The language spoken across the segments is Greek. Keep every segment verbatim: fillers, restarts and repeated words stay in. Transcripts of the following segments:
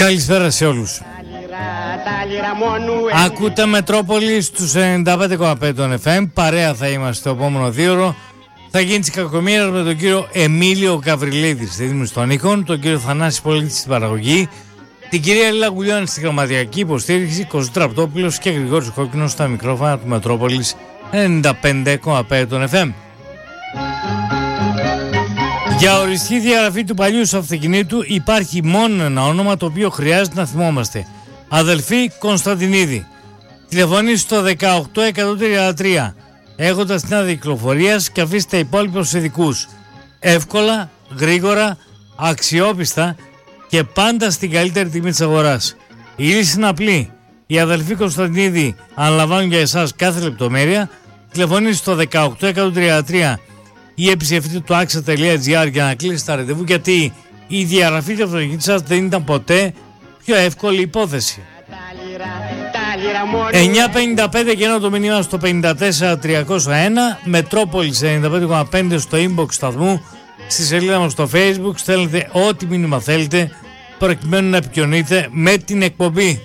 Καλησπέρα σε όλους. Ακούτε Μετρόπολη στους ενενήντα πέντε κόμμα πέντε των εφ εμ. Παρέα θα είμαστε το επόμενο δύο ώρο. Θα γίνει της κακομοίρας με τον κύριο Εμίλιο Γαβριλίδη στη ρύθμιση των ήχων, τον κύριο Θανάση Πολίτη στην παραγωγή, την κυρία Λίλα Γουλιώνη στη γραμματιακή υποστήριξη, Κωστή Τραπτόπουλος και Γρηγόρης Κόκκινος στα μικρόφωνα του Μετρόπολης ενενήντα πέντε κόμμα πέντε των εφ εμ. Για οριστική διαγραφή του παλιού σου αυτοκινήτου υπάρχει μόνο ένα όνομα το οποίο χρειάζεται να θυμόμαστε. Αδελφή Κωνσταντινίδη. Τηλεφωνήστε στο δεκαοκτώ εκατόν τριάντα τρία έχοντας την άδεια κυκλοφορίας και αφήστε τα υπόλοιπα στους ειδικούς. Εύκολα, γρήγορα, αξιόπιστα και πάντα στην καλύτερη τιμή της αγοράς. Η λύση είναι απλή. Οι αδελφοί Κωνσταντινίδη αναλαμβάνουν για εσάς κάθε λεπτομέρεια. Τηλεφωνήστε στο δεκαοκτώ εκατόν τριάντα τρία ή επισκεφτείτε το άξα τελεία τζι άρ για να κλείσετε τα ραντεβού, γιατί η διαγραφή του αυτοκινήτου σας δεν ήταν ποτέ πιο εύκολη υπόθεση. εννιά πενήντα πέντε και ενώ το μήνυμα στο πενήντα τέσσερα τριακόσια ένα, Μετρόπολης ενενήντα πέντε κόμμα πέντε στο inbox σταθμού, στη σελίδα μας στο Facebook, στέλνετε ό,τι μήνυμα θέλετε προκειμένου να επικοινωνείτε με την εκπομπή.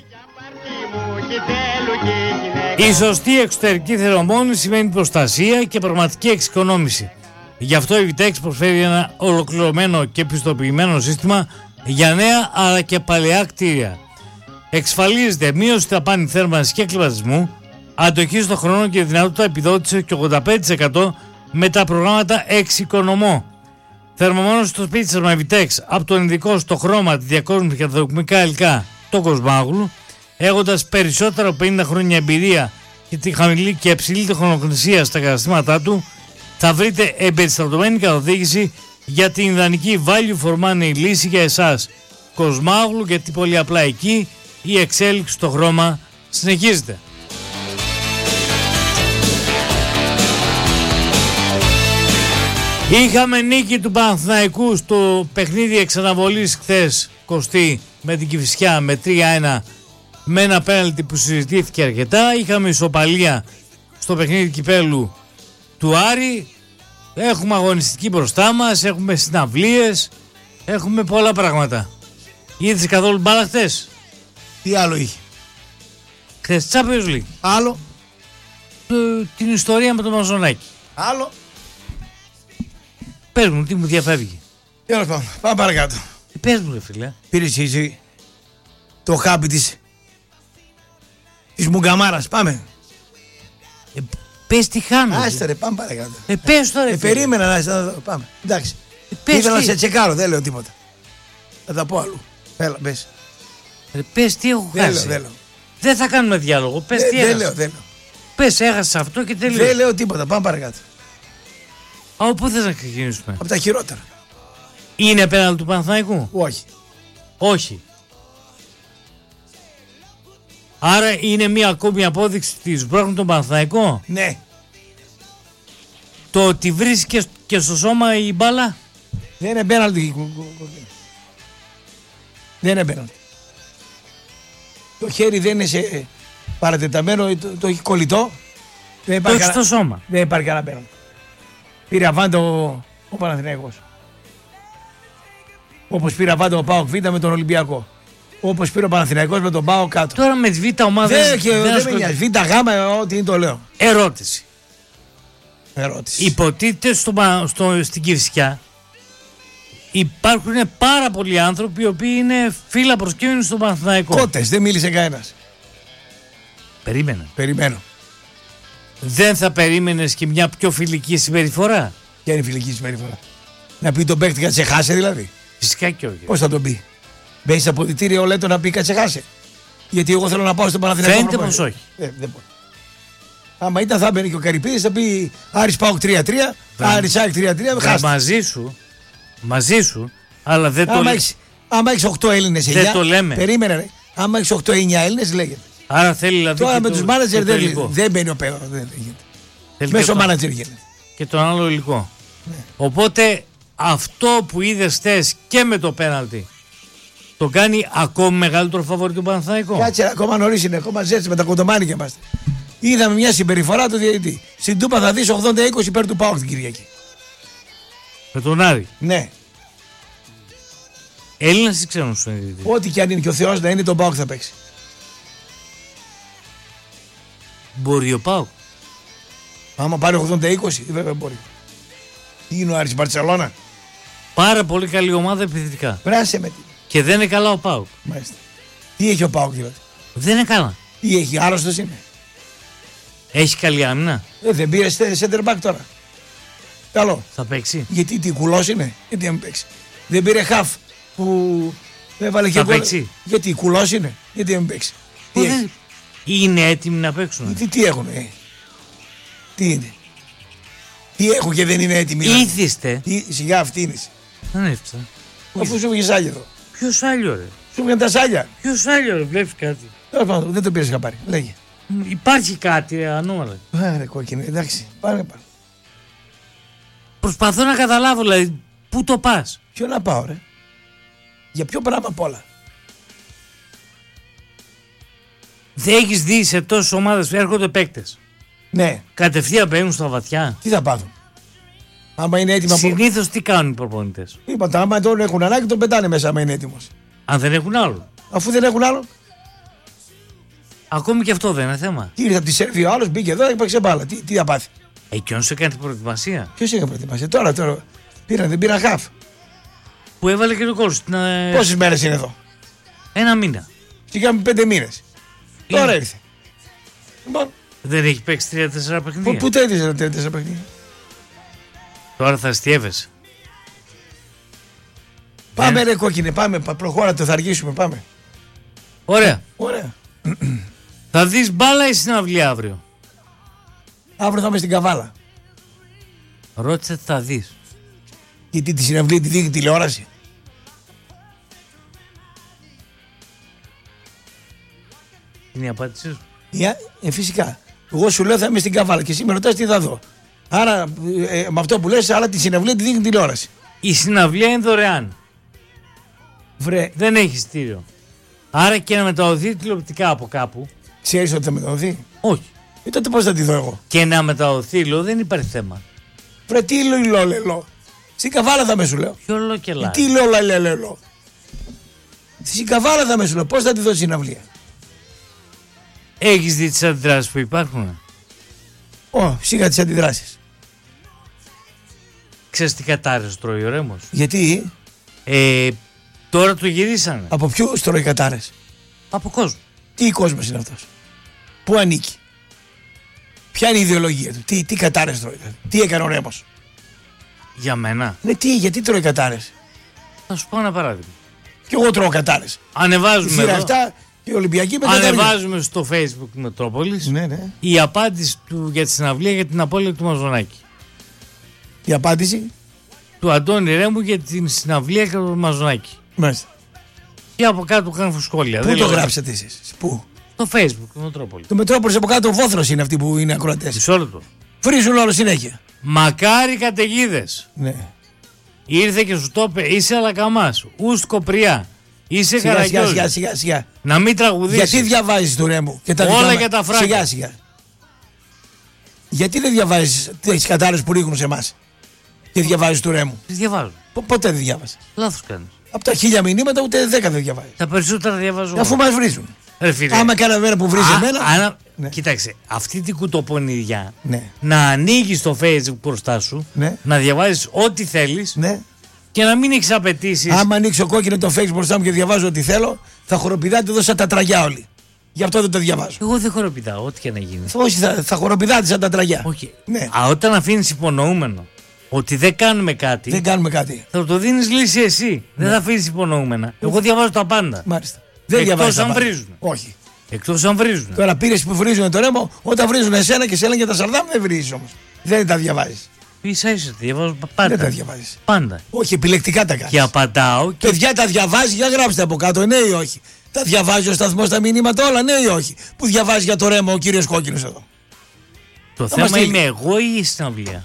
Η σωστή εξωτερική θερμομόνωση σημαίνει προστασία και πραγματική εξοικονόμηση. Γι' αυτό η Vitex προσφέρει ένα ολοκληρωμένο και πιστοποιημένο σύστημα για νέα αλλά και παλαιά κτίρια. Εξασφαλίζεται μείωση ταπάνη θέρμανσης και κλιματισμού, αντοχή στον χρόνο και δυνατότητα επιδότηση και ογδόντα πέντε τοις εκατό με τα προγράμματα Εξοικονομώ. Θερμομόνωση στο σπίτι σας με Vitex από τον ειδικό στο χρώμα, τη διακόσμηση και τα δοκιμικά υλικά, το Κοσμάγλου, έχοντας περισσότερα από πενήντα χρόνια εμπειρία και τη χαμηλή και υψηλή τεχνογνωσία στα καταστήματά του, θα βρείτε εμπεριστατωμένη καθοδήγηση για την ιδανική value for money λύση για εσάς. Κοσμάγλου, γιατί πολύ απλά εκεί η εξέλιξη στο χρώμα συνεχίζεται. Είχαμε νίκη του Παναθηναϊκού στο παιχνίδι εξαναβολής χθες, Κωστή, με την Κηφισιά με τρία ένα, με ένα πέναλτι που συζητήθηκε αρκετά. Είχαμε ισοπαλία στο παιχνίδι κυπέλου του Άρη. Έχουμε αγωνιστική μπροστά μας, έχουμε συναυλίες, έχουμε πολλά πράγματα. Είδες καθόλου μπάλα χθες? Τι άλλο είχε? Χθες Champions League. Άλλο. Το, την ιστορία με το Μαζονάκι. Άλλο. Πες μου, τι μου διαφεύγει. Τέλος πάντων, πάμε παρακάτω. Τι πες μου ρε φίλε? Πήρες εσύ το χάπι της της Μουγκαμάρας, πάμε. Ε, πες τι χάνω. Άστε ρε, πάμε παρακάτω. Ε, πες το ρε ε, φίλε. περίμενα να είσαι, πάμε. Εντάξει. Ε, πες Ήθελα τι. να σε τσεκάρω, δεν λέω τίποτα. Θα τα πω αλλού. Έλα, πες. Ε, πες τι έχω Δεν χάσει. λέω, δεν λέω. Δεν θα κάνουμε διάλογο. Πες Δεν, τι δεν έχασα. λέω, δεν λέω. Πες έχασες αυτό και τελείως. Δεν λέω τίποτα, πάμε παρακάτω. Α, πού θες να ξεκινήσουμε? Από τα χειρότερα. Είναι πέναλτι του Παναθηναϊκού? Όχι. Όχι. Άρα είναι μία ακόμη απόδειξη ότι σμπρώχνουν τον Παναθηναϊκό. Ναι. Το ότι βρίσκει και στο σώμα η μπάλα. Δεν είναι πέναλτι. Δεν είναι πέναλτι. Το χέρι δεν είναι σε παρατεταμένο, το, το έχει κολλητό. Δεν Το έχει κανένα, στο σώμα. δεν υπάρχει κανένα πέναλτι. Πήρε αβάντο ο, ο Παναθηναϊκός. Όπως πήρε αβάντο ο ΠΑΟΚ Β με τον Ολυμπιακό. Όπως πήρε ο Παναθηναϊκός με τον ΠΑΟΚ κάτω. Τώρα με τις β' ομάδες Δεν, και, δεν δεν με ασχολείται. νοιάζει. Β, Γ, ό,τι είναι το λέω. Ερώτηση. Ερώτηση. Υποτίθεται στο, Πα- στο, στην Κηφισιά υπάρχουν πάρα πολλοί άνθρωποι οι οποίοι είναι φύλλα προσκύμενοι στον Παναθηναϊκό. Κότες, δεν μίλησε κανένας. Περίμενα. Περιμένω. Δεν θα περίμενες και μια πιο φιλική συμπεριφορά? Ποια είναι η φιλική συμπεριφορά? Να πει τον παίκτη κατσεχάσε δηλαδή. Φυσικά και όχι. Πώς θα τον πει? Μπαίνει στα αποδυτήρια ο Λέτο να πει κατσεχάσε. Γιατί εγώ θέλω να πάω στον Παναθηναϊκό. Φαίνεται προπονητή. πως όχι. Ε, δεν μπορεί. Άμα ήταν θα μπαίνει και ο Καρυπίδης θα πει Άρης ΠΑΟΚ τρία τρία, Άρης ΑΕΚ τρία τρία, Μα- χάστα. μαζί σου, μαζί σου, αλλά δεν το, Άμα λέ- έχεις, άμα έχεις οκτώ Έλληνες, Δεν εννιά, το λέμε. Περίμενε ρε. Άμα έχεις οκτώ εννιά Έλληνες λέγεται. Άρα θέλει δηλαδή Τώρα και με το- τους μάνατζερ και το δεν, υλικό. δεν μπαίνει ο Πέο. Δεν, δεν γίνεται. Θέλει Μέσω και το- μάνατζερ γίνεται. και τον άλλο υλικό. Οπότε αυτό που είδες χθες και με το πέναλτι το κάνει ακόμη μεγαλύτερο φαβορί του Παναθηναϊκού. Κάτσε, ακόμα νωρίς είναι, ακόμα ζέστη με τα κοντομάνια είμαστε. Είδαμε μια συμπεριφορά του διαιτητή. Στην Τούπα θα δεις ογδόντα είκοσι υπέρ του ΠΑΟΚ την Κυριακή. Με τον Άρη. Ναι. Έλληνας ή ξένος συνειδητής? Ό,τι και αν είναι και ο Θεός να είναι, τον ΠΑΟΚ θα παίξει. Μπορεί ο ΠΑΟΚ. Άμα πάρει ογδόντα είκοσι, βέβαια μπορεί. Τι είναι ο Άρης, Μπαρτσελώνα? Πάρα πολύ καλή ομάδα επιθετικά. Πράσε με τι. Και δεν είναι καλά ο ΠΑΟΚ. Μάλιστα. Τι έχει ο ΠΑΟΚ δηλαδή? Δεν είναι καλά. Τι έχει, άρρωστος είναι? Έχει καλή άμυνα. Ε, δεν πήρε center back τώρα. Καλό. Θα παίξει. Γιατί τι κουλός είναι, γιατί να μην παίξει. Δεν πήρε half που έβαλε και Θα γκολ. παίξει. Γιατί κουλός είναι, γιατί να μην παίξει. Τι, Δεν- έχει? Είναι έτοιμοι να παίξουν. τι, τι έχουν, ε? Τι είναι? Τι έχουν και δεν είναι έτοιμοι? δηλαδή? Ήθιστε. Τι, σιγά αυτή είναι. Δεν έφτασα. Αφού σου βγει σάλια εδώ. Ποιος άλλο ρε. Σου βγήκαν τα σάλια. Ποιος άλλο ρε. Βλέπεις κάτι. Τέλος πάντων, δεν το πήρες χαπάρι. Λέγε. Μ, Υπάρχει κάτι ρε, ανώμαλα. Άρε κόκκινε, εντάξει. Πάμε πάμε. Προσπαθώ να καταλάβω δηλαδή πού το πας. Ποιο να πάω, ρε? Για ποιο πράγμα απ' όλα? Δεν έχεις δει σε τόσες ομάδες που έρχονται παίκτες. Ναι, Κατευθείαν μπαίνουν στα βαθιά. τι θα πάθουν? Άμα είναι έτοιμα. Από... Συνήθως τι κάνουν οι προπονητές. Είπα, άμα τον έχουν ανάγκη, τον πετάνε μέσα, άμα είναι έτοιμο. Αν δεν έχουν άλλο. Αφού δεν έχουν άλλο, Ακόμη και αυτό δεν είναι θέμα. τι ήρθε από τη Σέρβια, ο άλλο μπήκε εδώ, έπαιξε μπάλα. Τι, τι θα πάθει? Εκείνος έκανε την προετοιμασία. Ποιο είχε προετοιμάσει? Τώρα, τώρα. Πήραν, δεν πήραν χαφ. Που έβαλε και το κόλ στην. ε, Πόσε μέρε είναι εδώ? Ένα μήνα. Σιγά πέντε μήνε. Είναι. Τώρα ήρθε. Λοιπόν, Δεν έχει παίξει τρία τέσσερα παιχνίδια. πού, πού τα έδιζε τα τέσσερα παιχνίδια? Τώρα θα αστιεύεσαι. Πάμε Δεν- ρε κόκκινε, πάμε. πα- Προχώρατε, θα αργήσουμε, πάμε. Ωραία. Ωραία. Θα δεις μπάλα ή συναυλία αύριο? Αύριο θα είμαι στην Καβάλα. Ρώτησε τι θα δεις. Γιατί τη συναυλία τη δείχνει τηλεόραση. Είναι η απάντησή σου. Ε, ε, φυσικά. Εγώ σου λέω θα είμαι στην Καβάλα και εσύ με ρωτάς τι θα δω. Άρα ε, ε, με αυτό που λες, αλλά τη συναυλία τη δείχνει τηλεόραση. Η συναυλία είναι δωρεάν. Βρε, Δεν έχει εισιτήριο. Άρα και να μεταδοθεί τηλεοπτικά από κάπου. ξέρεις ότι θα μεταδοθεί? Όχι. Ε, τότε πώς θα τη δω εγώ? Και να μεταδοθεί, λέω, δεν υπάρχει θέμα. Βρε, τι λέω, λέω, λέω, λέω. Στην Καβάλα θα με σου λέω. Ποιο λέω και Ε, λάθος. τι λέω, λέω, λέω, λέω, λέω. Στην Καβάλα θα με σου λέω. Πώς θα τη δω στη συναυλία? Έχεις δει τις αντιδράσεις που υπάρχουν? Ω, σίγα τις αντιδράσεις. Ξέρεις τι κατάρρες τρώει ο Ρέμος? Γιατί, Ε, τώρα το γυρίσανε. από ποιους τρώει κατάρες? Από κόσμο. Τι κόσμος είναι αυτός? Πού ανήκει? Ποια είναι η ιδεολογία του? Τι, τι κατάρες τρώει? δηλαδή? Τι έκανε ο Ρέμος? Για μένα. Ναι, τι, γιατί τρώει κατάρες? Θα σου πω ένα παράδειγμα. Κι εγώ τρώω κατάρες. Η Ανεβάζουμε θύρα εδώ, αυτά και η Ολυμπιακή με κατάρια. ανεβάζουμε στο Facebook Μετρόπολης Ναι, ναι. η απάντηση του για τη συναυλία για την απώλεια του Μαζονάκη. Η απάντηση. Του Αντώνη Ρέμου για την συναυλία και του Μαζονάκη. Μάλιστα. Και από κάτω κάνουν σχόλια. Πού Δεν το λέω- γράψατε εσείς? Πού? Στο Facebook του Μετρόπολη. Το Μετρόπολης από κάτω, ο Βόθρος είναι αυτοί που είναι ακροατές. Μισό λεπτό. Βρίζουν όλο συνέχεια. Μακάρι καταιγίδες. Ναι. Ήρθε και σου το είπε, είσαι Αλακαμάς, Ουστ Κοπριά, είσαι Σιγά σιγά Καραγκιόζης. σιγά σιγά σιγά. Να μην τραγουδήσεις. Γιατί διαβάζεις του Ρέμου και τα Όλα δικά μας? για τα φράγκα. Σιγά σιγά. Γιατί δεν διαβάζεις τις κατάρες που ρίχνουν σε εμάς και διαβάζεις του Ρέμου? Τις διαβάζω. Πο- Ποτέ δεν διάβασες. Λάθος κάνεις. Από τα χίλια μηνύματα ούτε δέκα δεν διαβάζεις. Τα περισσότερα διαβάζω εγώ. Αφού μας βρίζουν. Ρε φίλε. Άμα κάνα μέρα που βρίζει Α, εμένα. άνα- Ναι. Κοίταξε, αυτή την κουτοπονιδιά Ναι. να ανοίγεις το Facebook μπροστά σου, Ναι. να διαβάζεις ό,τι θέλεις Ναι. και να μην έχεις απαιτήσεις. Άμα ανοίξω κόκκινο το Facebook μπροστά μου και διαβάζω ό,τι θέλω, θα χοροπηδάτε εδώ σαν τα τραγιά όλοι. Γι' αυτό δεν το διαβάζω. Εγώ δεν χοροπηδάω, ό,τι και να γίνει. Όχι, θα, θα χοροπηδάτε σαν τα τραγιά. Όχι. Ναι. Α, όταν αφήνεις υπονοούμενο ότι δεν κάνουμε κάτι, Δεν κάνουμε κάτι. θα το δίνεις λύση εσύ. Δεν θα αφήνεις υπονοούμενα. Εγώ διαβάζω τα πάντα. Μάλιστα. Δεν Εκτός διαβάζεις τα αν πάντα. βρίζουν. Όχι. Εκτός αν βρίζουν. Τώρα πήρε που βρίζουν το Ρέμο, όταν βρίζουν εσένα και σε λένε για τα Σαρδάμ δεν βρίζει όμω. Δεν τα διαβάζει. Ίσα ίσα, διαβάζω πάντα. Δεν τα διαβάζει. Πάντα. Όχι, επιλεκτικά τα κάνει. Και απαντάω και Παιδιά τα διαβάζει, για γράψτε από κάτω, ναι ή όχι. Τα διαβάζει ο σταθμό τα μηνύματα όλα, ναι ή όχι. Που διαβάζει για το Ρέμο ο κύριο Κόκκινο εδώ. το θα μας θέμα στείλει. είμαι εγώ ή η συναυλία.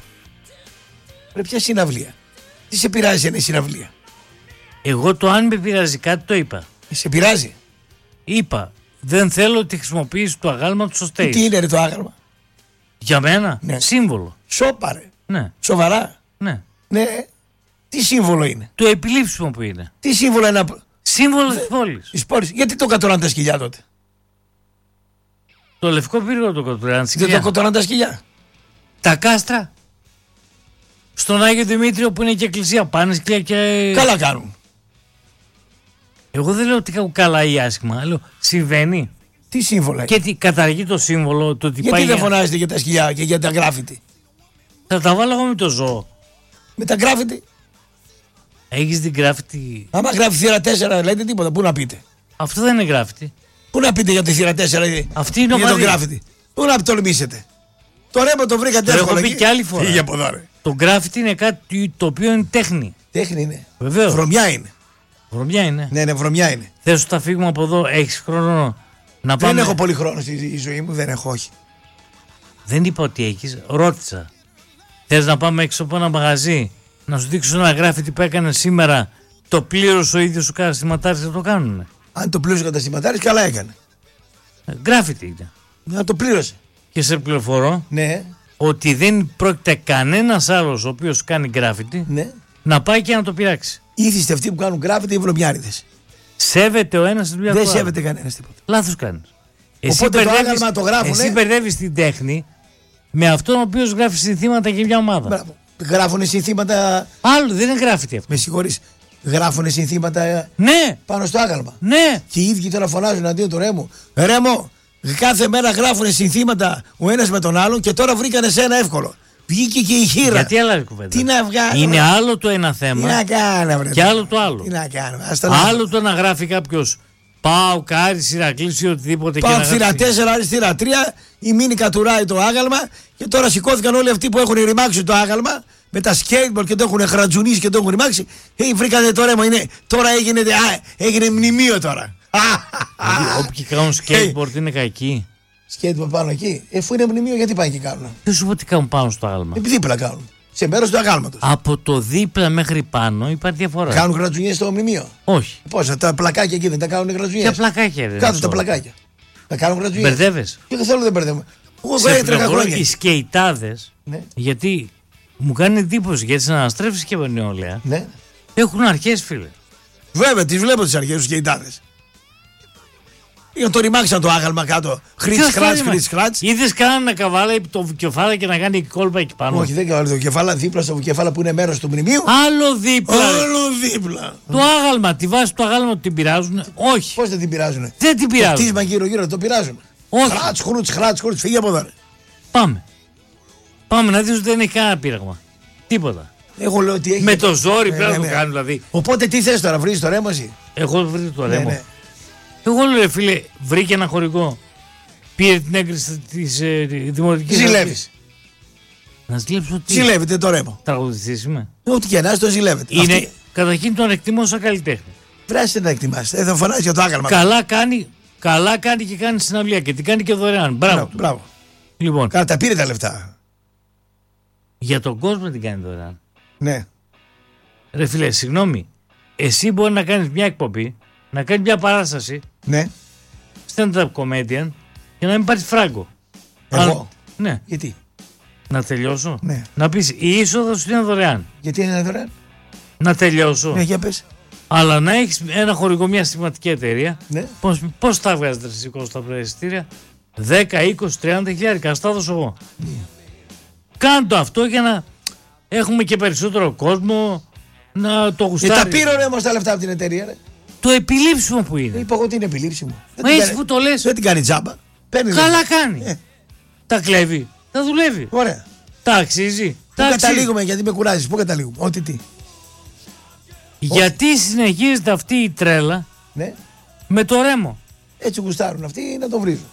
Ρε, ποια συναυλία. Τι σε πειράζει ένα η συναυλία? Εγώ το αν με πειράζει κάτι το είπα. Σε πειράζει. Είπα, δεν θέλω τη χρησιμοποίηση του αγάλματος στο stage. Τι είναι ρε το άγαλμα? Για μένα, Ναι. σύμβολο. Σόπα ρε. Ναι, Σοβαρά. ναι. Ναι. Τι σύμβολο είναι. Το επιλήψιμο που είναι. Τι σύμβολο είναι. Σύμβολο της πόλης. Της πόλης. Γιατί το κατοράνε τα σκυλιά τότε. Το λευκό πύργο το κατοράνε τα σκυλιά. Δεν το κατοράνε τα σκυλιά. Τα κάστρα. Στον Άγιο Δημήτριο που είναι και εκκλησία. Πάνε σκυλιά και. Καλά κάνουν. Εγώ δεν λέω ότι κάνουν καλά ή άσχημα. Λέω συμβαίνει. Τι σύμβολα. Και τι καταργεί το σύμβολο. Το ότι Γιατί πάει δεν για... φωνάζετε για τα σκυλιά και για τα γκράφιτι. Θα τα βάλω εγώ με το ζώο. Με τα γκράφιτι. Έχεις την γκράφιτι. Άμα γράφει θύρα τέσσερα, λέτε τίποτα. Πού να πείτε. Αυτό δεν είναι γκράφιτι. Πού να πείτε για τη θύρα τέσσερα Αυτή είναι για το ομαδή. γκράφιτι. Πού να τολμήσετε. Το ρέμα το βρήκατε Το έχω εύκολα. πει και άλλη φορά. Φύγε από εδώ, ρε. Το γκράφιτι είναι κάτι το οποίο είναι τέχνη. Τέχνη είναι. Βεβαίως. Βρωμιά είναι. Βρωμιά είναι. Ναι, ναι, βρωμιά είναι. Θες να φύγουμε από εδώ, έχεις χρόνο να Δεν πάμε. έχω πολύ χρόνο στη ζωή μου, δεν έχω, όχι. Δεν είπα ότι έχεις, ρώτησα. Θες να πάμε έξω από ένα μαγαζί, να σου δείξω ένα γράφιτι που έκανε σήμερα, το πλήρωσε ο ίδιος ο καταστηματάρης να το κάνουνε. Αν το πλήρωσε ο καταστηματάρης, καλά έκανε. Γράφιτι είναι. Να το πλήρωσε. Και σε πληροφορώ Ναι, ότι δεν πρόκειται κανένας άλλος ο οποίος κάνει γράφιτι ναι. να πάει και να το πειράξει. Ήθιστε αυτοί που κάνουν γκράφιτι οι βρωμιάριδες. Σέβεται ο ένας τη δουλειά Δεν του άλλου. σέβεται κανένα τίποτα. Λάθος κάνεις. Εσύ Οπότε το μπερδεύεις- άγαλμα το γράφουνε. Εσύ μπερδεύεις την τέχνη με αυτόν ο οποίος γράφει συνθήματα για μια ομάδα. Μπράβο. Γράφουνε συνθήματα. Άλλο δεν είναι γράφιτι αυτό. Με συγχωρείς. Γράφουνε συνθήματα Ναι, πάνω στο άγαλμα. ναι. Και οι ίδιοι τώρα φωνάζουν αντίον του Ρέμου. Ρέμο, κάθε μέρα γράφουνε συνθήματα ο ένας με τον άλλον και τώρα βρήκανε σε ένα εύκολο. Βγήκε και η χείρα. Γιατί άλλα κουβέντα. Τι να βγάλω. Είναι άλλο το ένα Τι θέμα να κάνω, βρε. και άλλο το άλλο. Τι να κάνω. Ας το να- Άλλο το να γράφει κάποιο Πάω, Κάρι, Ηρακλής ή οτιδήποτε. Πάω και να θύρα γράψει. τέσσερα, άλλη θύρα τρία. Η μήνυ κατουράει το άγαλμα και τώρα σηκώθηκαν όλοι αυτοί που έχουν ρημάξει το άγαλμα με τα skateboard και το έχουν χρατζουνίσει και το έχουν ρημάξει. Hey, βρήκατε το ρέμα. Είναι, τώρα έγινε, α, έγινε μνημείο τώρα. Δηλαδή, όποιοι κάνουν skateboard είναι κακοί. Skateboard πάνω εκεί. Εφού είναι μνημείο, γιατί πάνε και κάνουν. Δεν σου πω τι κάνουν πάνω στο άγαλμα. Επειδή δίπλα κάνουν. Σε μέρο του αγάλματο. Από το δίπλα μέχρι πάνω υπάρχει διαφορά. Κάνουν γρατζουνιές στο μνημείο. Όχι. Πώς, τα πλακάκια εκεί δεν τα κάνουν γρατζουνιές. Ποια πλακάκια ρε. Κάτω τα πλακάκια. Τα κάνουν γρατζουνιές. Μπερδεύεσαι. Και καθόλου δεν μπερδεύουμε. Εγώ Σε έτρεχα πληροφορώ, χρόνια. οι σκεϊτάδες, Ναι. γιατί μου κάνει εντύπωση γιατί σε αναστρέφεις και νεολαία, Ναι. έχουν αρχές φίλε. Βέβαια, τις βλέπω τις αρχές τους και οι τάδες. Για το ρημάξαν το άγαλμα κάτω. Χρήτς, χράτς, χρήτς, χράτς. Είδες κανέναν να καβάλει το κεφάλα και να κάνει κόλπα εκεί πάνω. Όχι, δεν κάνω το κεφάλα δίπλα στο κεφάλα που είναι μέρος του μνημείου. Άλλο δίπλα. ρε. Όλο δίπλα. Το άγαλμα, τη βάση του άγαλμα την πειράζουν. Όχι. Πώς δεν την πειράζουνε. Δεν την Το πειράζουν. κτίσμα γύρω-γύρω το πειράζουν. Όχι. Χράτς, χρούτς, χράτς, χρούτς. Φύγε από εδώ. ρε. Πάμε. Πάμε να δεις ότι δεν έχει κανένα πείραγμα. Τίποτα. Εγώ λέω ότι έχει. Με το ζόρι Ναι, πρέπει να ναι, το ναι. κάνουν δηλαδή. Οπότε τι θες τώρα, βρεις το ρέμα εσύ. Εγώ βρήκα το Ναι, ρέμο. ναι. Εγώ λέω ρε φίλε, βρήκε ένα χορηγό. Πήρε την έγκριση της ε, δημοτικής Ζηλεύεις. αρχής. Να ζηλέψω τι. Ζηλεύεται το ρέμα. Τραγουδιστής είμαι. Ό,τι και να είσαι, το ζηλεύεται. Είναι, Αυτή- καταρχήν τον εκτιμώ σαν καλλιτέχνη. Βράσαι να εκτιμάς. Δεν θα φωνάζει για το άγαλμα. Καλά κάνει, καλά κάνει και κάνει συναυλία και την κάνει και δωρεάν. Μπράβο. Μπράβο, του. μπράβο. Λοιπόν, Καλά, τα πήρε τα λεφτά. για τον κόσμο την κάνει δωρεάν. Ναι. Ρε φίλε, συγγνώμη. Εσύ μπορεί να κάνει μια εκπομπή, να κάνει μια παράσταση Ναι. stand-up comedian και να μην πάρει φράγκο. Εγώ. Αν- Ναι. Γιατί. Να τελειώσω. Ναι. Να πεις η είσοδος είναι δωρεάν. Γιατί είναι δωρεάν. Να τελειώσω. Ναι, για πες. Αλλά να έχεις ένα χορηγό, μια σημαντική εταιρεία. Ναι. Πώς, πώς τα βγάζετε εσύ Κώστα τα εισιτήρια. δέκα, είκοσι, τριάντα χιλιάρικα. Ας τα δώσω εγώ. Ναι. Κάντο αυτό για να έχουμε και περισσότερο κόσμο να το Ε, γουστάρει. τα πήρε ο Ρέμος τα λεφτά από την εταιρεία. Ρε. Το επιλήψιμο που Ε, είναι. είπα εγώ ότι είναι επιλήψιμο. Δεν Μα την έτσι κάνει- που το λες. Δεν την κάνει τζάμπα. Παίρνει Καλά λεφτά. κάνει. Ε. Τα κλέβει. Τα δουλεύει. Ωραία. Τα αξίζει. Πού Τα αξίζει. καταλήγουμε, γιατί με κουράζεις. Πού καταλήγουμε. Ό,τι τι. Γιατί συνεχίζεται αυτή η τρέλα Ναι. με το ρέμο. Έτσι γουστάρουν αυτοί να το βρίζουν.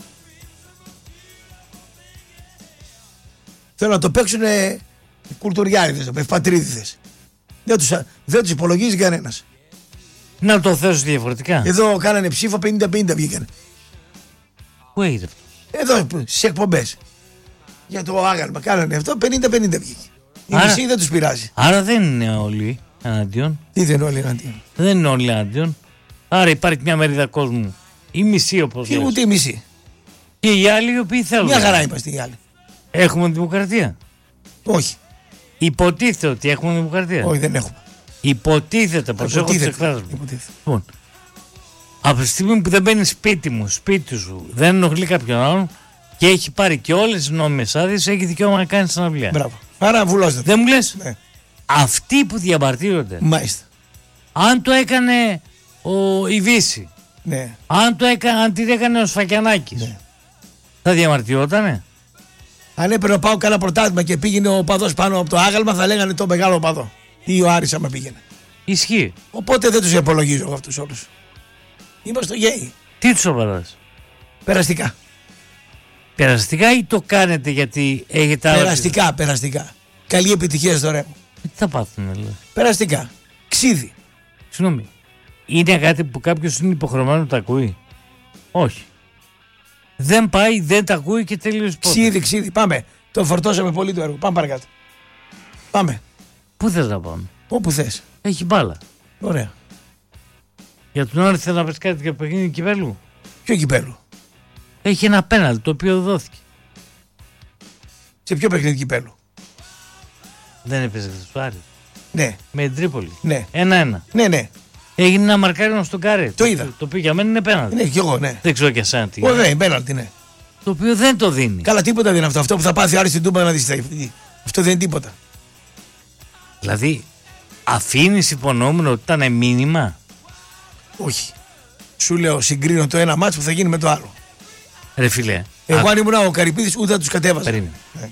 Θέλω να το παίξουν κουλτουριάριδες, ευπατρίδιδες. Δεν τους, δεν τους υπολογίζει κανένας. Να το θέσω διαφορετικά. Εδώ κάνανε ψήφο πενήντα πενήντα βγήκαν. Πού έγινε αυτό. Εδώ στις εκπομπές. Για το άγαλμα κάνανε αυτό πενήντα πενήντα βγήκε. Η Άρα- μισή δεν τους πειράζει. Άρα δεν είναι όλοι εναντίον. Τι δεν όλοι εναντίον. Δεν είναι όλοι εναντίον. Άρα υπάρχει μια μερίδα κόσμου. Η μισή όπως Και λες. ούτε η μισή. Και οι άλλοι οι οποίοι θέλουν. Μια χαρά είμαστε οι άλλοι. Έχουμε δημοκρατία. Όχι. Υποτίθεται ότι έχουμε δημοκρατία. Όχι, δεν έχουμε. Υποτίθεται, προσέχω τις εκφράσεις μου. Λοιπόν, από τη στιγμή που δεν μπαίνει σπίτι μου, σπίτι σου, δεν ενοχλεί κάποιον άλλον και έχει πάρει και όλες τις νόμιμες άδειες, έχει δικαίωμα να κάνει συναυλία. Μπράβο. Άρα βουλώστε. Δεν μου λες, Ναι. αυτοί που διαμαρτύρονται, Μάλιστα. αν το έκανε ο η Βύση, Ναι. αν, το έκανε, αν την έκανε ο Σφακιανάκης, Ναι. θα διαμαρτυρότανε. Αν έπαιρνε ο Πάο κάνα πρωτάθλημα και πήγαινε ο παδός πάνω από το άγαλμα, θα λέγανε το μεγάλο παδό. Ή ο Άρης άμα πήγαινε. Ισχύει. Οπότε δεν τους υπολογίζω εγώ αυτούς όλους. Είμαστε γέοι. Τι τους σοβαράς? Περαστικά. Περαστικά ή το κάνετε γιατί έχετε άλλο? Περαστικά, περαστικά. Καλή επιτυχία στο Ρέμο. Τι θα πάθουνε, λέει. Περαστικά. Ξίδι. Συγγνώμη. Είναι κάτι που κάποιος είναι υποχρεωμένο να τα ακούει? Όχι. Δεν πάει, δεν τα ακούει και τελείωσε πότε. Ξίδι, ξίδι. Πάμε. Το φορτώσαμε πολύ το έργο. Πάμε παρακάτω. Πάμε. Πού θες να πάμε? Όπου θες. Έχει μπάλα. Ωραία. Για τον Άρη θέλει να πες κάτι για παιχνίδι κυπέλου. Ποιο κυπέλου? Έχει ένα πέναλτι το οποίο δόθηκε. Σε ποιο παιχνίδι κυπέλου? Δεν έπαιζε στο Άρη. Ναι. Με την Τρίπολη. Ναι. Ένα-ένα. Ναι, ναι. Έγινε ένα μαρκάρισμα στον Κάρε. Το είδα. Το, το οποίο για μένα είναι πέναλτι. Ναι, κι εγώ, ναι. Δεν ξέρω και εσένα τι. Ωραία, πέναλτι, ναι. Το οποίο δεν το δίνει. Καλά, τίποτα δεν είναι αυτό. Αυτό που θα πάθει ο Άρης στην Τούμπα να δει. Αυτό δεν είναι τίποτα. Δηλαδή, αφήνει υπονόμενο ότι ήταν μήνυμα. Όχι. Σου λέω, συγκρίνω το ένα μάτσο που θα γίνει με το άλλο. Ρε φιλέ. Εγώ α, αν ήμουν ο Καρυπίδης ούτε θα τους κατέβαζα. Περίμενε. Ναι.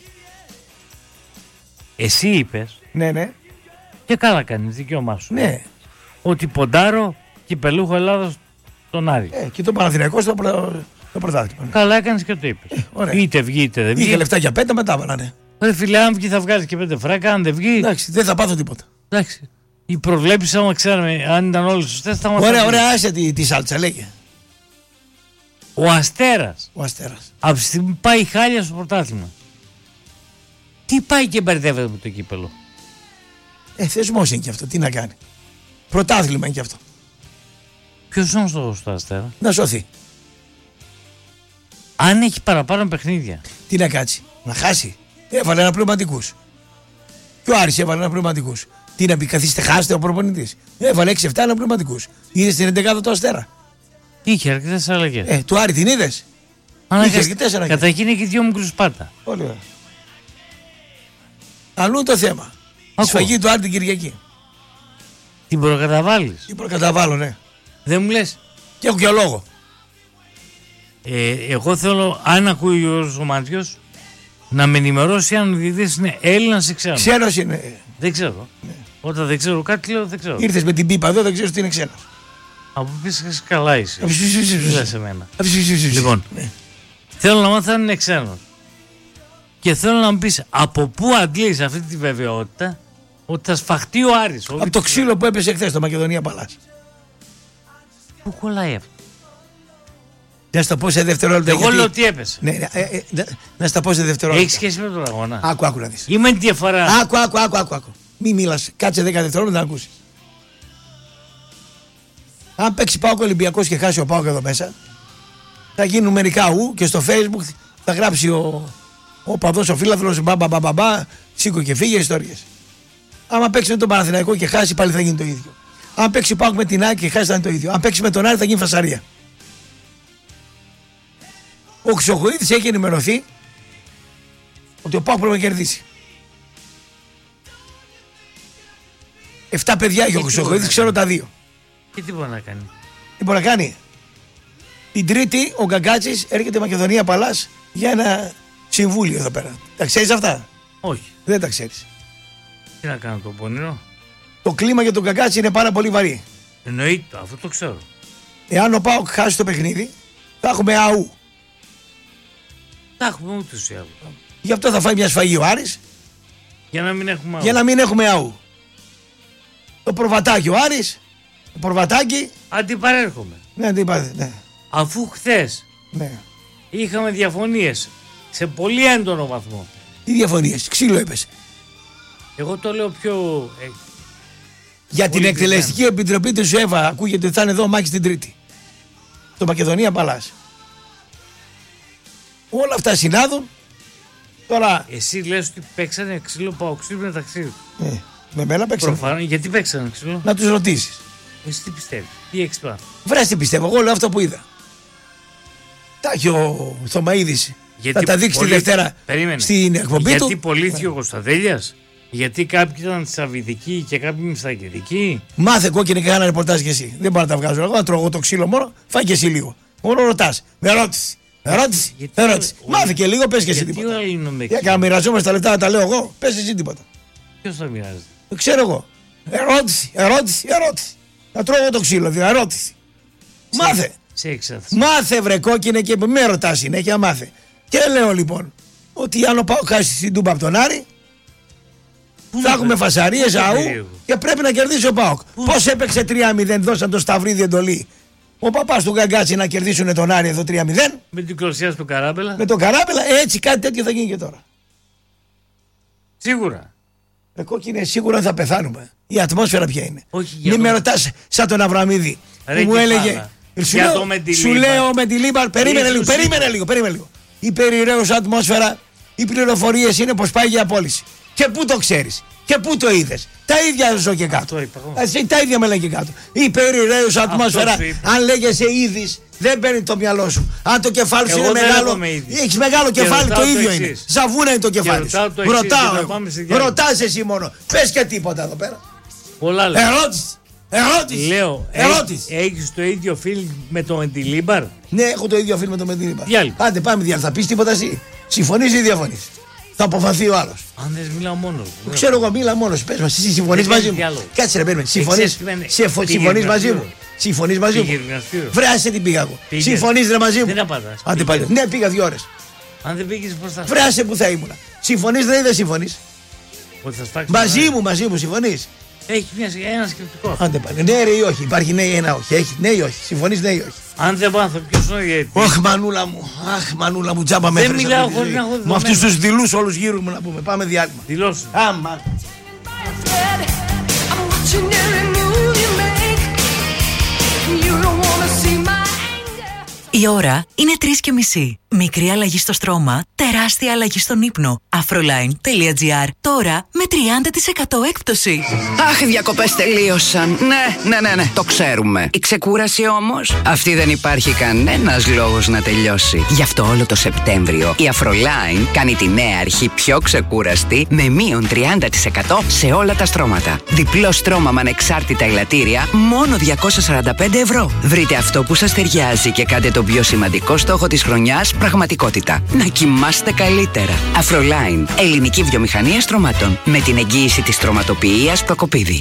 Εσύ είπες, Ναι, ναι. και καλά κάνεις, δικαίωμά σου, Ναι. ότι ποντάρω κυπελούχο Ελλάδος τον Άρη. Ε, και το Παναθηναϊκό στο, προ... στο πρωτάθλημα. Καλά έκανες και το είπες. ωραία. Είτε βγει είτε δεν βγει. Είχε λεφτά για πέντε, μετά βάλανε. Ρε φιλέ, αν βγει θα βγάζει και πέντε φράκα, αν δεν βγει. Εντάξει, δεν θα πάθω τίποτα. Εντάξει. Οι προβλέψεις, άμα ξέραμε, αν ήταν όλες σωστές, θα μας Ωραία, τα ωραία, άσε τη, τη σάλτσα, λέγε. Ο Αστέρας, Ο Αστέρας. από τη στιγμή που πάει χάλια στο πρωτάθλημα, τι πάει και μπερδεύεται με το κύπελο? Ε, θεσμός είναι και αυτό, τι να κάνει. Πρωτάθλημα είναι και αυτό. Ποιος είναι ο στόχος του Αστέρα? Να σωθεί. Αν έχει παραπάνω παιχνίδια. Τι να κάτσει, να χάσει. Έβαλε ένα πνευματικού. Και ο Άρης έβαλε ένα πνευματικού. Τι να πει, καθίστε, χάστε ο προπονητής. Έβαλε έξι εφτά ένα πνευματικού. Είδε την εντεκάδα του Αστέρα. Είχε αρκετές αλλαγές. Ε, του Άρη την είδε. Είχε αρκετές αλλαγές. Καταρχήν έχει δύο μικρούς πάτα. Πολύ ωραία. Αλλού είναι το θέμα. Η Ακούω. σφαγή του Άρη την Κυριακή. Την προκαταβάλεις. Τι προκαταβάλω, ναι. Δεν μου λες. Και έχω και λόγο. Ε, εγώ θέλω, αν ακούει ο Γιώργος ο Μάτιος, να με ενημερώσει αν ο διαιτητής είναι Έλληνας ή ξένος. Ξένος είναι. Δεν ξέρω. Ναι. Όταν δεν ξέρω κάτι, λέω δεν ξέρω. Ήρθες με την πίπα εδώ, δεν ξέρεις τι είναι ξένος. Από πίσω καλά είσαι. Λες εμένα. Λοιπόν, Ναι. θέλω να μάθω αν είναι ξένος. Και θέλω να μου πεις από πού αντλείς αυτή τη βεβαιότητα ότι θα σφαχτεί ο Άρης. Από το ξύλο που έπεσε χθες στο Μακεδονία Παλάς. Πού κολλάει αυτό? Να στα πω σε δευτερόλεπτα. Εγώ γιατί- λέω τι έπεσε. Ναι, ναι, ε, ε, να- να στα πω σε δευτερόλεπτα. Έχει σχέση με τον αγώνα. Άκου, άκου να δεις. Είμαι τη διαφορά. Άκου, άκου, άκου, άκου, άκου. Μη μίλας, κάτσε δέκα δευτερόλεπτα να ακούσεις. Αν παίξει Πάοκ Ολυμπιακός και χάσει ο Πάοκ εδώ μέσα, θα γίνουν μερικά ου και στο Facebook θα γράψει ο, ο παδός ο φίλαθλος μπα μπα μπα μπα, σήκω και φύγε ιστορίες. Άμα παίξει με τον Παναθηναϊκό και χάσει πάλι θα γίνει το ίδιο. Αν παίξει Πάοκ με την ΑΕΚ και χάσει θα είναι το ίδιο. Αν παίξει με τον Άρη θα γίνει φασαρία. Ο Χρυσοχοίδης έχει ενημερωθεί ότι ο Πάοκ πρέπει να κερδίσει. Εφτά παιδιά έχει ο τι Χρυσοχοίδης, μπορεί να ξέρω τα δύο. Και τι μπορεί να κάνει. Τι μπορεί να κάνει. Την Τρίτη ο Γκαγκάτσης έρχεται Μακεδονία Παλάς για ένα συμβούλιο εδώ πέρα. Τα ξέρεις αυτά? Όχι. Δεν τα ξέρεις. Τι να κάνω το πονηρό. Το κλίμα για τον Γκαγκάτση είναι πάρα πολύ βαρύ. Εννοείται, αυτό το ξέρω. Εάν ο ΠΑΟΚ χάσει το παιχνίδι, θα έχουμε αού. Τα έχουμε ούτως ή άλλως. Γι' αυτό θα φάει μια σφαγή ο Άρης, Για να μην έχουμε για να μην έχουμε αού. Το προβατάκι ο Άρης, το προβατάκι. Αντιπαρέρχομαι. Ναι, τι είπατε, ναι. Αφού χθες ναι. είχαμε διαφωνίες σε πολύ έντονο βαθμό. Τι διαφωνίες, ξύλο έπεσε. Εγώ το λέω πιο... Ε, Για την πολύ εκτελεστική επιτροπή του ΣΟΕΒΑ ακούγεται ότι θα είναι εδώ ο Μάκης την Τρίτη. Το Μακεδονία Παλάς. Όλα αυτά συνάδουν Τώρα. Εσύ λες ότι παίξανε ξύλο παοξίδι μεταξύ του. Ε, με μένα παίξανε. Προφανώς, γιατί παίξανε ξύλο. Να τους ρωτήσεις. Εσύ τι πιστεύεις, τι έχεις πάθει. Βρες τι πιστεύω, εγώ λέω αυτό που είδα. Τα έχει ο Θωμαίδης. Θα τα δείξει πολύ... τη Δευτέρα Περίμενε. στην εκπομπή γιατί του. Γιατί πωλήθηκε ο Κωνσταντέλιας. Γιατί κάποιοι ήταν σταβιδικοί και κάποιοι μυσταγγελικοί. Μάθε κόκκινη και κάνα ρεπορτάζ και εσύ. Δεν μπορώ να τα βγάζω. Εγώ να τρώω εγώ το ξύλο μόνο, φάει και εσύ λίγο. Μόνο ρωτάς. Με ερώτηση. Ερώτηση. Γιατί, ερώτηση. ο... Μάθε και λίγο, πες και εσύ γιατί τίποτα. Για να μοιραζόμαστε τα λεπτά να τα λέω εγώ, πες εσύ τίποτα. Ποιος θα μοιράζει. Το ξέρω εγώ. Ερώτηση, ερώτηση, ερώτηση. Να τρώω εγώ το ξύλο, δηλαδή ερώτηση. Σε, μάθε. Σε εξάθεση. Μάθε βρε κόκκινε και με ρωτάς συνέχεια, μάθε. Και λέω λοιπόν ότι αν ο Πάοκ χάσει στην Τούμπα από τον Άρη, θα έχουμε φασαρίες αού και πρέπει να κερδίσει ο Πάοκ. Πώς έπαιξε τρία μηδέν, δώσαν το Σταυρίδι εντολή. Ο παπάς του Γκαγκάτση να κερδίσουν τον Άρη εδώ τρία μηδέν. Με την κλωσιά του Καράμπελα. Με τον Καράμπελα, έτσι κάτι τέτοιο θα γίνει και τώρα. Σίγουρα. Ρε κόκκινε, σίγουρα θα πεθάνουμε. Η ατμόσφαιρα ποια είναι. Όχι, μην με ρωτάς σαν τον Αβραμίδη που μου έλεγε. Σου λέω, σου λέω με τη Λίμπαρ, περίμενε λίγο, περίμενε λίγο, περίμενε λίγο. Η περιραίωσα ατμόσφαιρα, οι πληροφορίες είναι πως πάει για απόλυση. Και πού το ξέρεις, και πού το είδες. Τα ίδια ζω και κάτω. Εσύ, τα ίδια με λέγε κάτω. Η περιραίωσα ατμόσφαιρα, αν λέγεσαι είδης, δεν παίρνει το μυαλό σου. Αν το κεφάλι σου είναι μεγάλο, έχεις μεγάλο κεφάλι, το ίδιο είναι. Ζαβούνα είναι το κεφάλι σου. Ρωτάω, ρωτάς εσύ μόνο. Πες και τίποτα εδώ πέρα. Πολλά λεπτά. Ερώτηση. Ερώτηση. Λέω, ερώτηση. Έχεις το ίδιο φιλ με το Μεντιλίμπαρ. Ναι, έχω το ίδιο φιλ με το Μεντιλίμπαρ. Διάλειμμα. Άντε πάμε διάλειμμα. Θα πεις τίποτα εσύ. Συμφωνείς ή διαφωνείς. Θα αποφανθεί ο άλλος. Αν δεν μιλάω μόνος. Το ξέρω εγώ, μίλα μόνος. Πες μας, εσύ συμφωνείς μαζί μου. Κάτσε ρε, περίμενε. Συμφωνείς μαζί μου. Συμφωνείς μαζί μου. Βρε, την πήγα εγώ. Συμφωνείς ρε μαζί μου. Δεν απαντάς. Άντε πάλι. Ναι, πήγα δύο ώρες. Αν δεν πήγες πώς θα. Βρε, που θα ήμουνα. Συμφωνείς ή δεν συμφωνείς. Μαζί μου, μαζί μου, συμφωνείς. Έχει μια, ένα σκεπτικό. Άντε πάλι. Ναι, ρε ή όχι. Υπάρχει ναι ή ένα όχι. Έχει ναι ή όχι. Συμφωνείς ναι ή όχι. Αν δεν μάθω ποιος είναι ο ηγέτης. Αχ, μανούλα μου. Αχ, μανούλα μου, τζάμπα με έφερες. Δεν μιλάω χωρίς να έχω δεδομένα. Με αυτούς τους δειλούς όλους γύρω μου να πούμε. Πάμε διάλειμμα. Δηλώσου. Άμα. Η ώρα είναι τρεις και μισή. Μικρή αλλαγή στο στρώμα, τεράστια αλλαγή στον ύπνο. Afroline τελεία gr. Τώρα με τριάντα τοις εκατό έκπτωση. Αχ, οι διακοπές τελείωσαν. Ναι, ναι, ναι, ναι, το ξέρουμε. Η ξεκούραση όμως, αυτή δεν υπάρχει κανένας λόγος να τελειώσει. Γι' αυτό όλο το Σεπτέμβριο η Afroline κάνει τη νέα αρχή πιο ξεκούραστη με μείον τριάντα τοις εκατό σε όλα τα στρώματα. Διπλό στρώμα με ανεξάρτητα ελαττήρια, μόνο διακόσια σαράντα πέντε ευρώ. Βρείτε αυτό που σας ταιριάζει και κάντε τον πιο σημαντικό στόχο της χρονιάς πραγματικότητα. Να κοιμάστε καλύτερα. Afroline, ελληνική βιομηχανία στρωμάτων. Με την εγγύηση της στρωματοποιίας Προκοπίδη.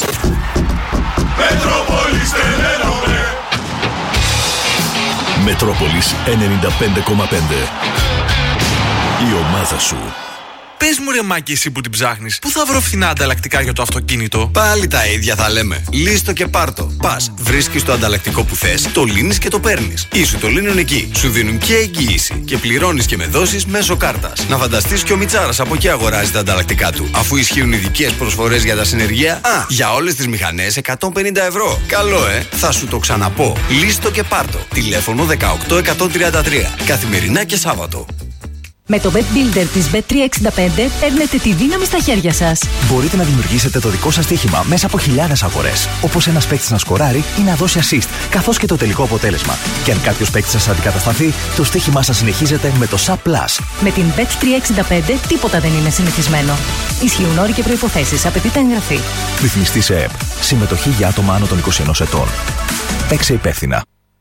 Μετρόπολης ενενήντα πέντε κόμμα πέντε. Η ομάδα σου. Πες μου ρε Μάκη, εσύ που την ψάχνεις, πού θα βρω φθηνά ανταλλακτικά για το αυτοκίνητο? Πάλι τα ίδια θα λέμε. Λύστο και πάρτο. Πας, βρίσκεις το ανταλλακτικό που θες, το λύνεις και το παίρνεις. Ή σου το λύνουν εκεί. Σου δίνουν και εγγύηση. Και πληρώνεις και με δόσεις μέσω κάρτας. Να φανταστείς και ο Μιτσάρας από εκεί αγοράζει τα ανταλλακτικά του. Αφού ισχύουν ειδικές προσφορές για τα συνεργεία. Α, για όλες τις μηχανές εκατόν πενήντα ευρώ. Καλό, ε! Θα σου το ξαναπώ. Λύστο και πάρτο. Τηλέφωνο δεκαοκτώ εκατόν τριάντα τρία. Καθημερινά και Σάββατο. Με το Bet Builder της μπετ τριακόσια εξήντα πέντε παίρνετε τη δύναμη στα χέρια σας. Μπορείτε να δημιουργήσετε το δικό σας στοίχημα μέσα από χιλιάδες αγορές. Όπως ένας παίκτης να σκοράρει ή να δώσει assist, καθώς και το τελικό αποτέλεσμα. Και αν κάποιος παίκτης σας αντικατασταθεί, το στοίχημά σας συνεχίζεται με το Sub Plus. Με την μπετ τριακόσια εξήντα πέντε τίποτα δεν είναι συνηθισμένο. Ισχύουν όροι και προϋποθέσεις. Απαιτείται εγγραφή. Ρυθμιστή σε ΕΠ. Συμμετοχή για άτομα άνω των είκοσι ενός ετών. Παίξε υπεύθυνα.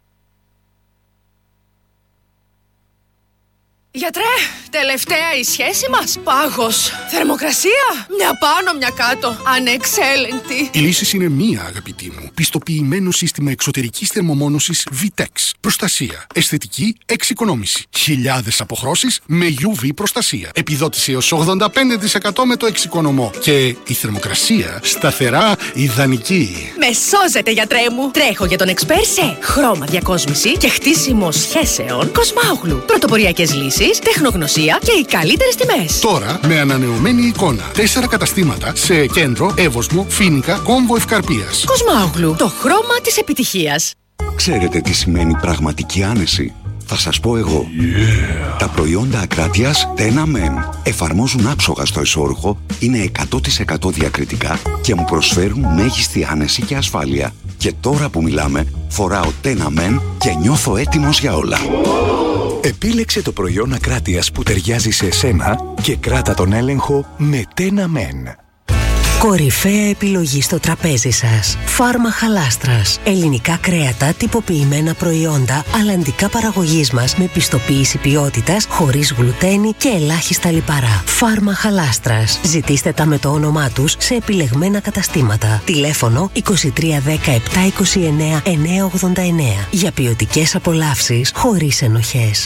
Γιατρέ, τελευταία η σχέση μας. Πάγος. Θερμοκρασία. Μια πάνω, μια κάτω. Ανεξέλεγκτη. Η λύση είναι μία, αγαπητή μου. Πιστοποιημένο σύστημα εξωτερικής θερμομόνωσης Vitex. Προστασία. Αισθητική εξοικονόμηση. Χιλιάδες αποχρώσεις με γιου βι προστασία. Επιδότηση έως ογδόντα πέντε τοις εκατό με το εξοικονομώ. Και η θερμοκρασία σταθερά ιδανική. Με σώζετε, γιατρέ μου. Τρέχω για τον εξπέρ σε χρώμα διακόσμηση και χτίσιμο σχέσεων Κοσμάουγλου. Πρωτοποριακές λύσεις, τεχνογνωσία και οι καλύτερες τιμές. Τώρα με ανανεωμένη εικόνα. Τέσσερα καταστήματα σε Κέντρο, Εύωσμο, Φοίνικα, Κόμβο Ευκαρπίας. Κοσμάουγλου, το χρώμα της επιτυχίας. Ξέρετε τι σημαίνει πραγματική άνεση? Θα σας πω εγώ. Yeah. Τα προϊόντα Ακράτειας Τένα Μεν εφαρμόζουν άψογα στο εσώρουχο, είναι εκατό τοις εκατό διακριτικά και μου προσφέρουν μέγιστη άνεση και ασφάλεια. Και τώρα που μιλάμε, φοράω Τένα Μεν και νιώθω έτοιμος για όλα. Επίλεξε το προϊόν Ακράτειας που ταιριάζει σε εσένα και κράτα τον έλεγχο με Τένα Μεν. Κορυφαία επιλογή στο τραπέζι σας. Φάρμα Χαλάστρας. Ελληνικά κρέατα, τυποποιημένα προϊόντα, αλλαντικά παραγωγής μας με πιστοποίηση ποιότητας, χωρίς γλουτένι και ελάχιστα λιπαρά. Φάρμα Χαλάστρας. Ζητήστε τα με το όνομά τους σε επιλεγμένα καταστήματα. Τηλέφωνο είκοσι τρία δέκα επτά είκοσι εννέα εννιακόσια ογδόντα εννέα. Για ποιοτικές απολαύσεις χωρίς ενοχές.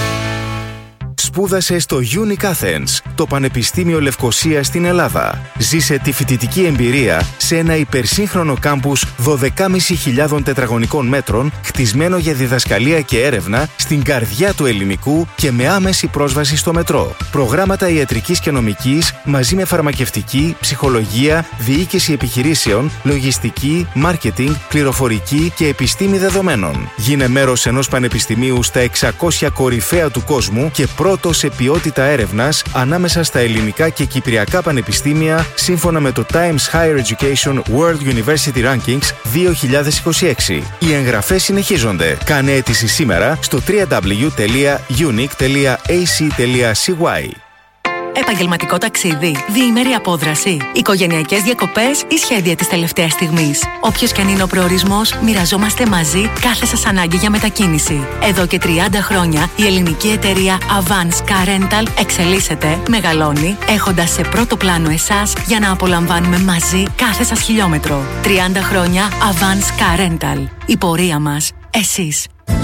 Σπούδασε στο Unique Athens, το Πανεπιστήμιο Λευκωσίας στην Ελλάδα. Ζήσε τη φοιτητική εμπειρία σε ένα υπερσύγχρονο κάμπους δώδεκα χιλιάδες πεντακόσια τετραγωνικών μέτρων, χτισμένο για διδασκαλία και έρευνα στην καρδιά του ελληνικού και με άμεση πρόσβαση στο μετρό. Προγράμματα ιατρικής και νομικής μαζί με φαρμακευτική, ψυχολογία, διοίκηση επιχειρήσεων, λογιστική, μάρκετινγκ, πληροφορική και επιστήμη δεδομένων. Γίνε μέρος ενός πανεπιστημίου στα εξακόσια κορυφαία του κόσμου και πρώτο σε ποιότητα έρευνας ανάμεσα στα ελληνικά και κυπριακά πανεπιστήμια σύμφωνα με το Times Higher Education World University Rankings δύο χιλιάδες είκοσι έξι. Οι εγγραφές συνεχίζονται. Κάνε αίτηση σήμερα στο double-u double-u double-u τελεία unique τελεία a c τελεία c y. Επαγγελματικό ταξίδι, διήμερη απόδραση, οικογενειακές διακοπές ή σχέδια της τελευταίας στιγμής. Όποιος και αν είναι ο προορισμός, μοιραζόμαστε μαζί κάθε σας ανάγκη για μετακίνηση. Εδώ και τριάντα χρόνια η ελληνική εταιρεία Avance Car Rental εξελίσσεται, μεγαλώνει, έχοντας σε πρώτο πλάνο εσάς για να απολαμβάνουμε μαζί κάθε σας χιλιόμετρο. τριάντα χρόνια Avance Car Rental. Η πορεία μας, εσείς.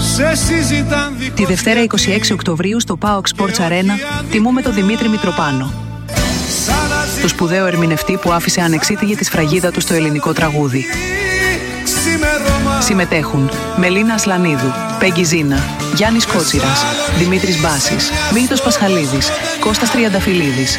Τη Δευτέρα είκοσι έξι Οκτωβρίου στο πάοκ Sports Arena τιμούμε τον Δημήτρη Μητροπάνο, το σπουδαίο ερμηνευτή που άφησε ανεξίτηλη τη σφραγίδα του στο ελληνικό τραγούδι. Συμμετέχουν Μελίνα Ασλανίδου, Πέγγι Ζίνα, Γιάννης Κότσιρας, Δημήτρης Μπάσης, Μίλτος Πασχαλίδης, Κώστας Τριανταφυλλίδης.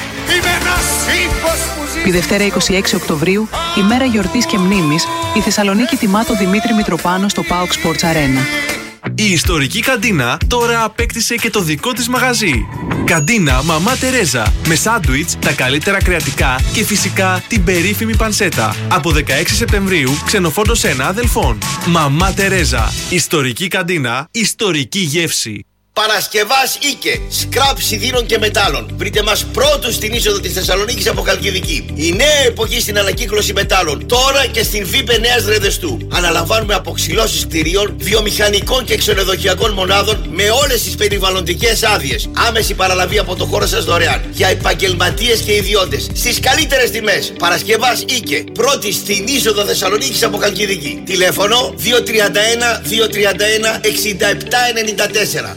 Τη Δευτέρα είκοσι έξι Οκτωβρίου, ημέρα γιορτής και μνήμης, η Θεσσαλονίκη τιμά τον Δημήτρη Μητροπάνο στο πάοκ Sports Arena. Η ιστορική καντίνα τώρα απέκτησε και το δικό της μαγαζί. Καντίνα Μαμά Τερέζα, με σάντουιτς, τα καλύτερα κρεατικά και φυσικά την περίφημη πανσέτα. Από δεκαέξι Σεπτεμβρίου, ξενοφόντος ένα αδελφών. Μαμά Τερέζα, ιστορική καντίνα, ιστορική γεύση. Παρασκευάς Ίκε, σκραπ σιδήρων και μετάλλων. Βρείτε μας πρώτους στην είσοδο της Θεσσαλονίκης από Χαλκιδική. Η νέα εποχή στην ανακύκλωση μετάλλων, τώρα και στην ΒΥΠΕ Νέας Ρεδεστού. Αναλαμβάνουμε αποξυλώσεις κτηρίων, βιομηχανικών και ξενοδοχειακών μονάδων με όλες τις περιβαλλοντικές άδειες. Άμεση παραλαβή από το χώρο σας δωρεάν. Για επαγγελματίες και ιδιώτες. Στις καλύτερες τιμές. Παρασκευάς Ίκε, πρώτη στην είσοδο Θεσσαλονίκης από Χαλκιδική. Τηλέφωνο δύο τρία ένα δύο τρία ένα εξήντα επτά ενενήντα τέσσερα.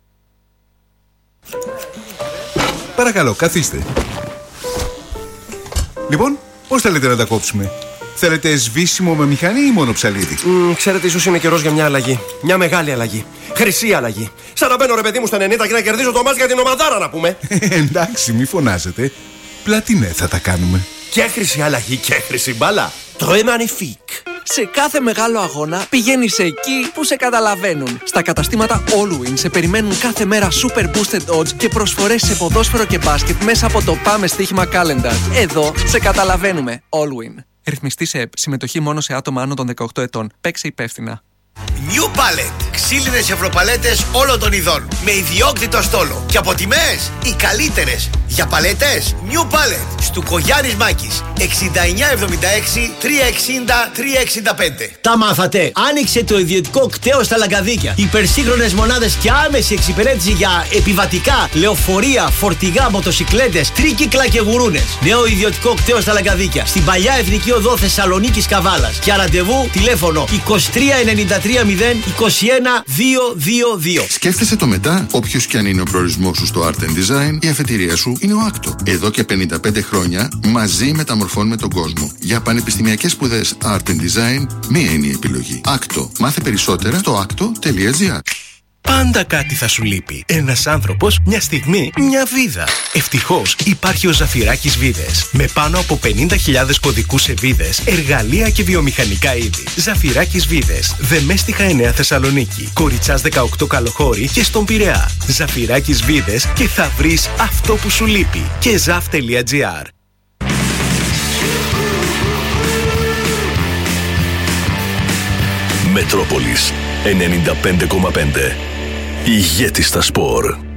Παρακαλώ, καθίστε. Λοιπόν, πώς θέλετε να τα κόψουμε? Θέλετε σβήσιμο με μηχανή ή μόνο ψαλίδι? Mm, ξέρετε, ίσως είναι καιρός για μια αλλαγή. Μια μεγάλη αλλαγή. Χρυσή αλλαγή. Σαν να μπαίνω, ρε παιδί μου, στα ενενήντα και να κερδίζω το μάτς για την ομαδάρα, να πούμε. Εντάξει, μη φωνάζετε. Πλατινέ θα τα κάνουμε. Και χρυσή αλλαγή και χρυσή μπάλα. Très magnifique. Σε κάθε μεγάλο αγώνα πηγαίνεις εκεί που σε καταλαβαίνουν. Στα καταστήματα Allwin σε περιμένουν κάθε μέρα super boosted odds και προσφορές σε ποδόσφαιρο και μπάσκετ μέσα από το Πάμε Στοίχημα Calendar. Εδώ σε καταλαβαίνουμε. Allwin. Ρυθμιστή σε ΕΠ. Συμμετοχή μόνο σε άτομα άνω των δεκαοκτώ ετών. Παίξε υπεύθυνα. New Pallet. Ξύλινες ευρωπαλέτες όλων των ειδών. Με ιδιόκτητο στόλο. Και από τιμές οι καλύτερες. Για παλέτες New Pallet. Στουκογιάννης Μάκης. εξήντα εννιά εβδομήντα έξι τριακόσια εξήντα τριακόσια εξήντα πέντε. Τα μάθατε. Άνοιξε το ιδιωτικό κτέο στα Λαγκαδίκια. Υπερσύγχρονες μονάδες και άμεση εξυπηρέτηση για επιβατικά, λεωφορεία, φορτηγά, μοτοσικλέτες, τρίκυκλα και γουρούνες. Νέο ιδιωτικό κτέο στα Λαγκαδίκια. Στην παλιά Εθνική Οδό Θεσσαλονίκης Καβάλας. Για ραντεβού τηλέφωνο είκοσι τρία ενενήντα τρία μηδέν είκοσι ένα διακόσια είκοσι δύο. Σκέφτεσαι το μετά, όποιος και αν είναι ο προορισμός σου στο Art and Design, η αφετηρία σου είναι ο Άκτο. Εδώ και πενήντα πέντε χρόνια μαζί μεταμορφώνουμε τον κόσμο. Για πανεπιστημιακές σπουδές Art and Design, μία είναι η επιλογή. Άκτο. Μάθε περισσότερα στο άκτο τελεία τζι άρ. πάντα κάτι θα σου λείπει. Ένας άνθρωπος, μια στιγμή, μια βίδα. Ευτυχώς υπάρχει ο Ζαφυράκης Βίδες. Με πάνω από πενήντα χιλιάδες κωδικούς σε βίδες, εργαλεία και βιομηχανικά είδη. Ζαφυράκης Βίδες. Δεμέστιχα εννέα Θεσσαλονίκη. Κοριτσάς δεκαοκτώ Καλοχώρη και στον Πειραιά. Ζαφυράκης Βίδες και θα βρεις αυτό που σου λείπει. Και ζαφ τελεία τζι άρ. Μετρόπολης ενενήντα πέντε κόμμα πέντε. Ηγέτη στα σπορ.